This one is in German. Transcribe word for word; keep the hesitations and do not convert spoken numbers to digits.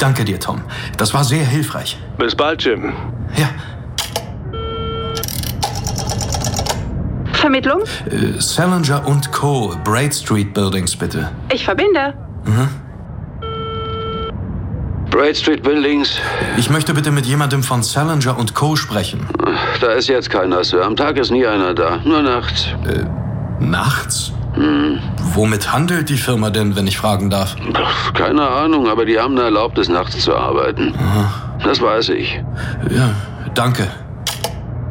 danke dir, Tom. Das war sehr hilfreich. Bis bald, Jim. Ja. Vermittlung? Äh, Salinger und Co. Braid Street Buildings, bitte. Ich verbinde. Mhm. Braid Street Buildings. Ich möchte bitte mit jemandem von Salinger und Co. sprechen. Da ist jetzt keiner, Sir. Am Tag ist nie einer da. Nur nachts. Äh, nachts? Hm. Womit handelt die Firma denn, wenn ich fragen darf? Keine Ahnung, aber die haben eine Erlaubnis, nachts zu arbeiten. Aha. Das weiß ich. Ja, danke.